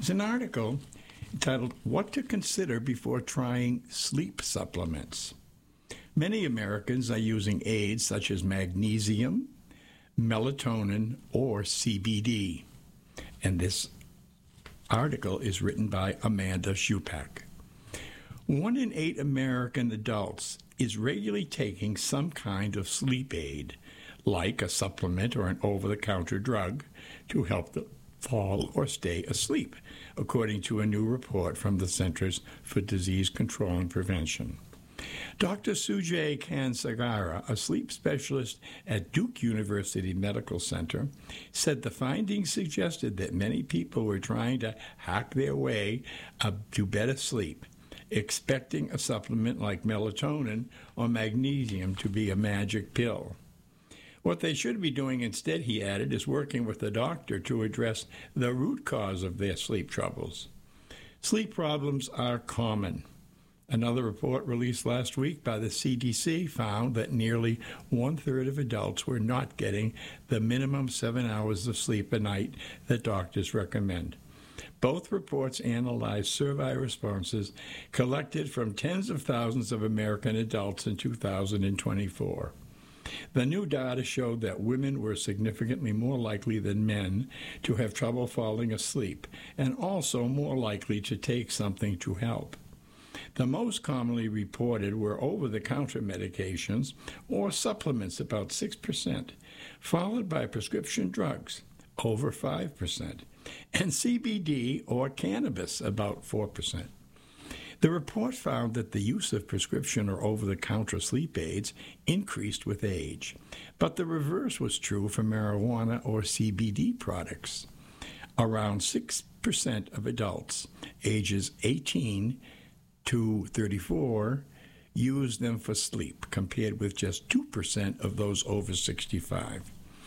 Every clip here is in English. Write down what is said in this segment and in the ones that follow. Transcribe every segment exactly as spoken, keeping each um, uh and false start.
It's an article titled, What to Consider Before Trying Sleep Supplements. Many Americans are using aids such as magnesium, melatonin, or C B D. And this article is written by Amanda Shupak. One in eight American adults is regularly taking some kind of sleep aid, like a supplement or an over-the-counter drug, to help them fall or stay asleep, according to a new report from the Centers for Disease Control and Prevention. Doctor Sujay Kansagara, a sleep specialist at Duke University Medical Center, said the findings suggested that many people were trying to hack their way uh, to better sleep, expecting a supplement like melatonin or magnesium to be a magic pill. What they should be doing instead, he added, is working with a doctor to address the root cause of their sleep troubles. Sleep problems are common. Another report released last week by the C D C found that nearly one-third of adults were not getting the minimum seven hours of sleep a night that doctors recommend. Both reports analyzed survey responses collected from tens of thousands of American adults in two thousand twenty-four. The new data showed that women were significantly more likely than men to have trouble falling asleep and also more likely to take something to help. The most commonly reported were over-the-counter medications or supplements, about six percent, followed by prescription drugs, over five percent, and C B D or cannabis, about four percent. The report found that the use of prescription or over-the-counter sleep aids increased with age, but the reverse was true for marijuana or C B D products. Around six percent of adults ages eighteen to thirty-four use them for sleep, compared with just two percent of those over sixty-five.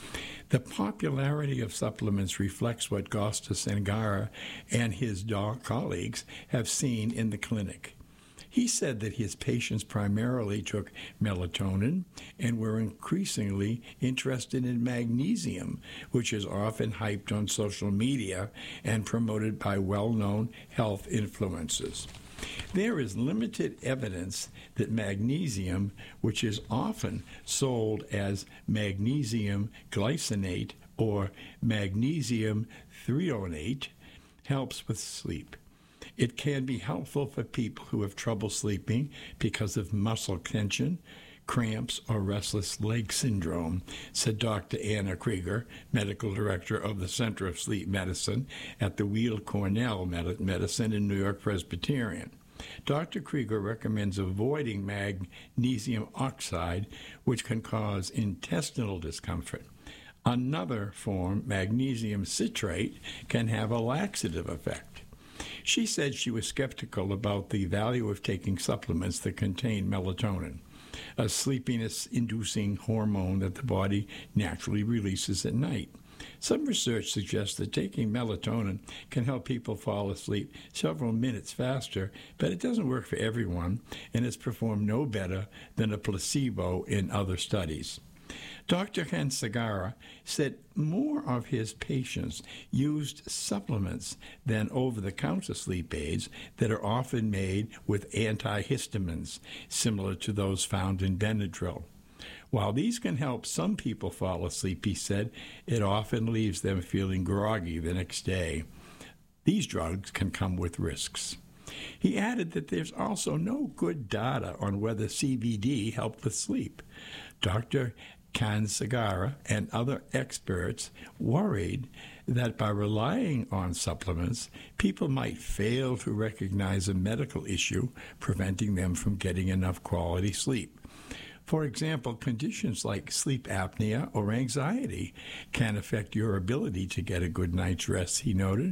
The popularity of supplements reflects what Gosta Sangara and his doc colleagues have seen in the clinic. He said that his patients primarily took melatonin and were increasingly interested in magnesium, which is often hyped on social media and promoted by well-known health influencers. There is limited evidence that magnesium, which is often sold as magnesium glycinate or magnesium threonate, helps with sleep. It can be helpful for people who have trouble sleeping because of muscle tension, cramps, or restless leg syndrome, said Doctor Anna Krieger, medical director of the Center of Sleep Medicine at the Weill Cornell Medicine in New York Presbyterian. Doctor Krieger recommends avoiding magnesium oxide, which can cause intestinal discomfort. Another form, magnesium citrate, can have a laxative effect. She said she was skeptical about the value of taking supplements that contain melatonin, a sleepiness-inducing hormone that the body naturally releases at night. Some research suggests that taking melatonin can help people fall asleep several minutes faster, but it doesn't work for everyone, and it's performed no better than a placebo in other studies. Doctor Kansagara said more of his patients used supplements than over-the-counter sleep aids that are often made with antihistamines, similar to those found in Benadryl. While these can help some people fall asleep, he said, it often leaves them feeling groggy the next day. These drugs can come with risks. He added that there's also no good data on whether C B D helped with sleep. Doctor Kansagara and other experts worried that by relying on supplements, people might fail to recognize a medical issue preventing them from getting enough quality sleep. For example, conditions like sleep apnea or anxiety can affect your ability to get a good night's rest, he noted,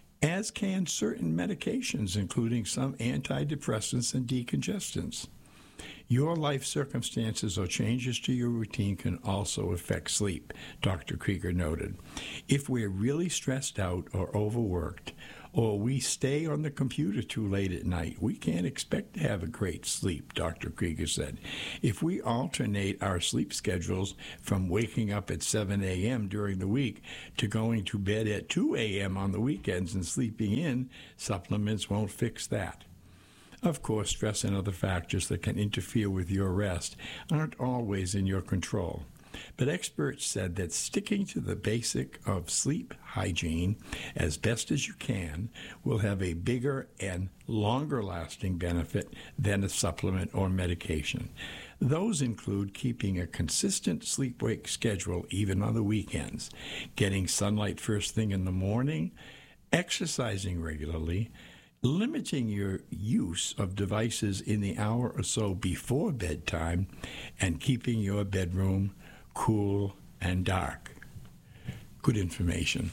as can certain medications, including some antidepressants and decongestants. Your life circumstances or changes to your routine can also affect sleep, Doctor Krieger noted. If we're really stressed out or overworked, or we stay on the computer too late at night, we can't expect to have a great sleep, Doctor Krieger said. If we alternate our sleep schedules from waking up at seven a.m. during the week to going to bed at two a.m. on the weekends and sleeping in, supplements won't fix that. Of course, stress and other factors that can interfere with your rest aren't always in your control. But experts said that sticking to the basic of sleep hygiene as best as you can will have a bigger and longer-lasting benefit than a supplement or medication. Those include keeping a consistent sleep-wake schedule even on the weekends, getting sunlight first thing in the morning, exercising regularly, limiting your use of devices in the hour or so before bedtime, and keeping your bedroom cool and dark. Good information.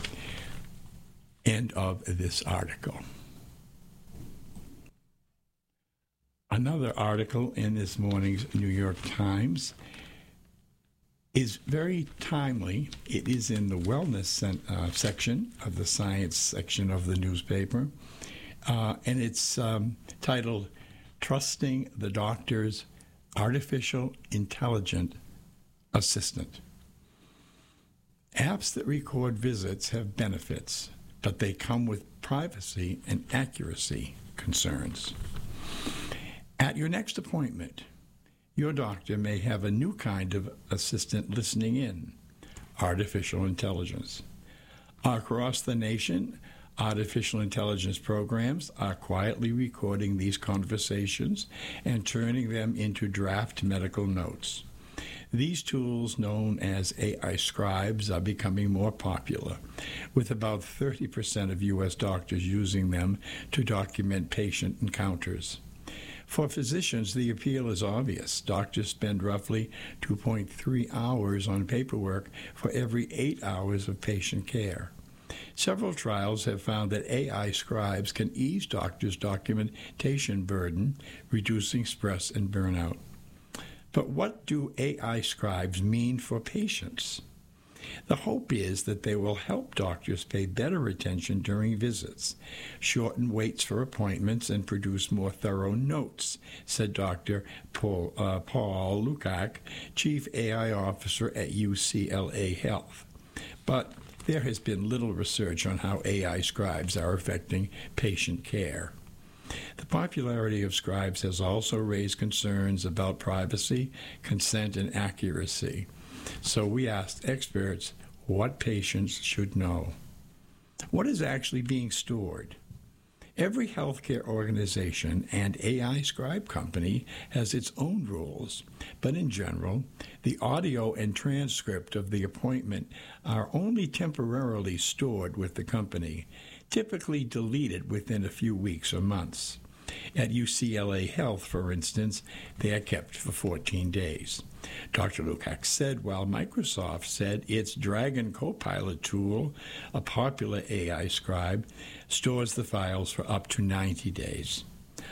End of this article. Another article in this morning's New York Times is very timely. It is in the wellness uh, section of the science section of the newspaper, uh, and it's um, titled, Trusting the Doctor's Artificial Intelligent Assistant. Apps that record visits have benefits, but they come with privacy and accuracy concerns. At your next appointment, your doctor may have a new kind of assistant listening in, artificial intelligence. Across the nation, artificial intelligence programs are quietly recording these conversations and turning them into draft medical notes. These tools, known as A I scribes, are becoming more popular, with about thirty percent of U S doctors using them to document patient encounters. For physicians, the appeal is obvious. Doctors spend roughly two point three hours on paperwork for every eight hours of patient care. Several trials have found that A I scribes can ease doctors' documentation burden, reducing stress and burnout. But what do A I scribes mean for patients? The hope is that they will help doctors pay better attention during visits, shorten waits for appointments, and produce more thorough notes, said Doctor Paul, uh, Paul Lukacs, Chief A I Officer at U C L A Health. But there has been little research on how A I scribes are affecting patient care. The popularity of scribes has also raised concerns about privacy, consent, and accuracy. So we asked experts what patients should know. What is actually being stored? Every healthcare organization and A I scribe company has its own rules, but in general, the audio and transcript of the appointment are only temporarily stored with the company, typically deleted within a few weeks or months. At U C L A Health, for instance, they are kept for fourteen days. Doctor Lukacs said while Microsoft said its Dragon Copilot tool, a popular A I scribe, stores the files for up to ninety days.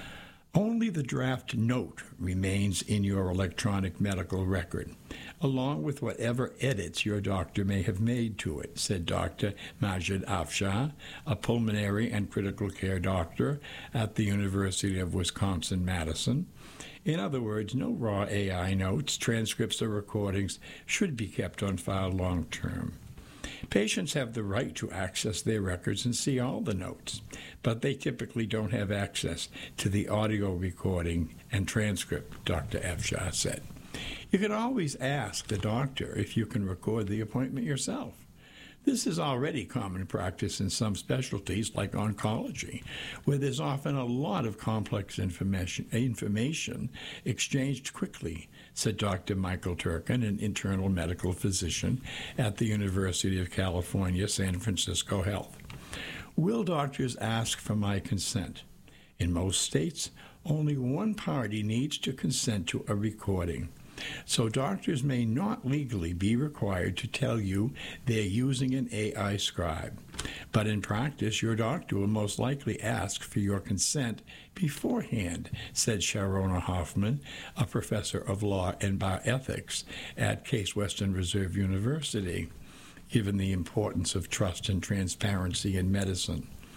Only the draft note remains in your electronic medical record, along with whatever edits your doctor may have made to it, said Doctor Majid Afshar, a pulmonary and critical care doctor at the University of Wisconsin-Madison. In other words, no raw A I notes, transcripts, or recordings should be kept on file long-term. Patients have the right to access their records and see all the notes, but they typically don't have access to the audio recording and transcript, Doctor Afshar said. You can always ask the doctor if you can record the appointment yourself. This is already common practice in some specialties like oncology, where there's often a lot of complex information, information exchanged quickly, said Doctor Michael Turkin, an internal medical physician at the University of California, San Francisco Health. Will doctors ask for my consent? In most states, only one party needs to consent to a recording. So doctors may not legally be required to tell you they're using an A I scribe. But in practice, your doctor will most likely ask for your consent beforehand, said Sharona Hoffman, a professor of law and bioethics at Case Western Reserve University, given the importance of trust and transparency in medicine.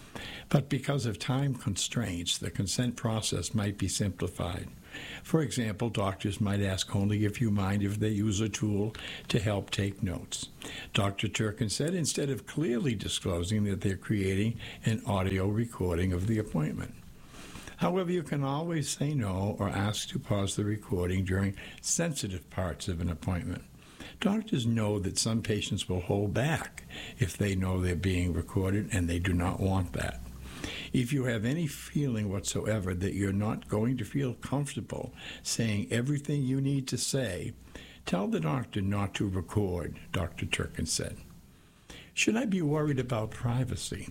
But because of time constraints, the consent process might be simplified. For example, doctors might ask only if you mind if they use a tool to help take notes. Doctor Turkin said, instead of clearly disclosing that they're creating an audio recording of the appointment. However, you can always say no or ask to pause the recording during sensitive parts of an appointment. Doctors know that some patients will hold back if they know they're being recorded, and they do not want that. If you have any feeling whatsoever that you're not going to feel comfortable saying everything you need to say, tell the doctor not to record, Doctor Turkin said. Should I be worried about privacy?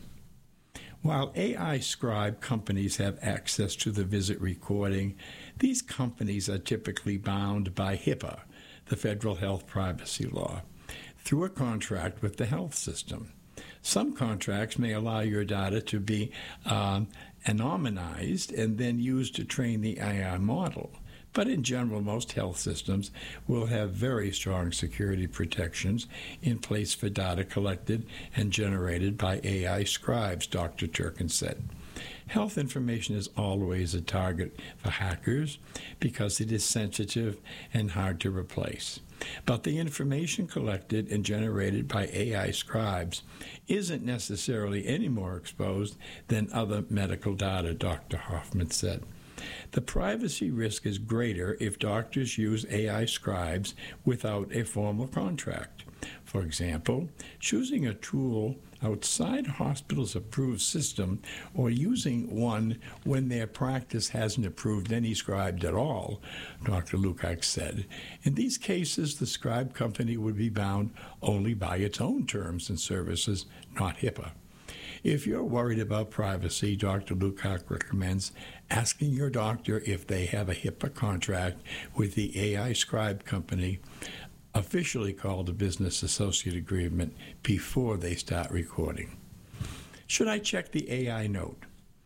While A I scribe companies have access to the visit recording, these companies are typically bound by HIPAA, the Federal Health Privacy Law, through a contract with the health system. Some contracts may allow your data to be um, anonymized and then used to train the A I model. But in general, most health systems will have very strong security protections in place for data collected and generated by A I scribes, Doctor Turkin said. Health information is always a target for hackers because it is sensitive and hard to replace. But the information collected and generated by A I scribes isn't necessarily any more exposed than other medical data, Doctor Hoffman said. The privacy risk is greater if doctors use A I scribes without a formal contract. For example, choosing a tool outside a hospital's approved system or using one when their practice hasn't approved any scribe at all, Doctor Lukacs said. In these cases, the scribe company would be bound only by its own terms and services, not HIPAA. If you're worried about privacy, Doctor Lukacs recommends asking your doctor if they have a HIPAA contract with the A I scribe company, officially called a business associate agreement, before they start recording. Should I check the A I note?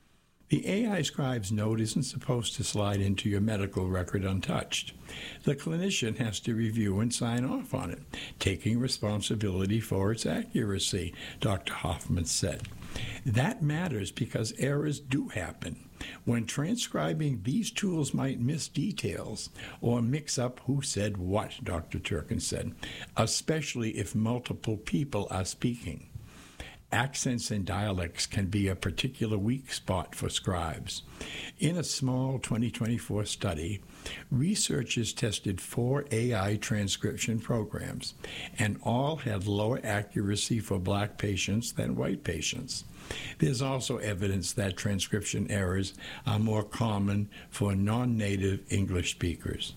The A I scribe's note isn't supposed to slide into your medical record untouched. The clinician has to review and sign off on it, taking responsibility for its accuracy, Doctor Hoffman said. That matters because errors do happen. When transcribing, these tools might miss details or mix up who said what, Doctor Turkin said, especially if multiple people are speaking. Accents and dialects can be a particular weak spot for scribes. In a small twenty twenty-four study, researchers tested four A I transcription programs, and all had lower accuracy for black patients than white patients. There's also evidence that transcription errors are more common for non-native English speakers.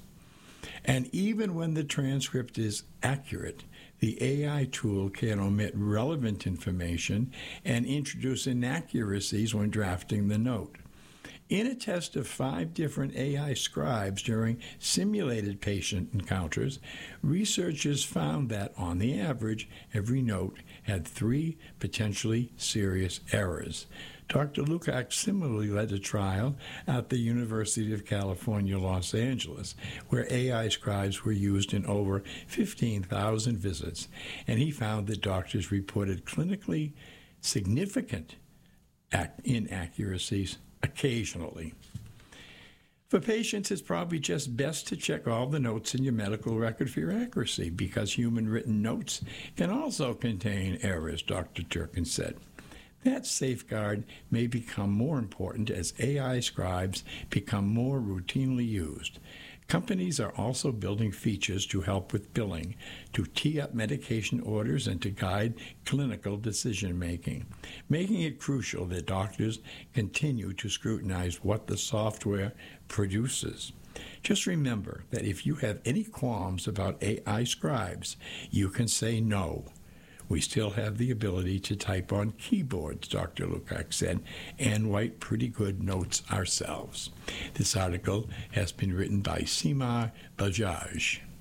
And even when the transcript is accurate, the A I tool can omit relevant information and introduce inaccuracies when drafting the note. In a test of five different A I scribes during simulated patient encounters, researchers found that, on the average, every note had three potentially serious errors. Doctor Lukacs similarly led a trial at the University of California, Los Angeles, where A I scribes were used in over fifteen thousand visits, and he found that doctors reported clinically significant inaccuracies occasionally. For patients, it's probably just best to check all the notes in your medical record for your accuracy, because human written notes can also contain errors, Doctor Turkin said. That safeguard may become more important as A I scribes become more routinely used. Companies are also building features to help with billing, to tee up medication orders, and to guide clinical decision-making, making it crucial that doctors continue to scrutinize what the software produces. Just remember that if you have any qualms about A I scribes, you can say no. We still have the ability to type on keyboards, Doctor Lukacs said, and write pretty good notes ourselves. This article has been written by Seema Bajaj.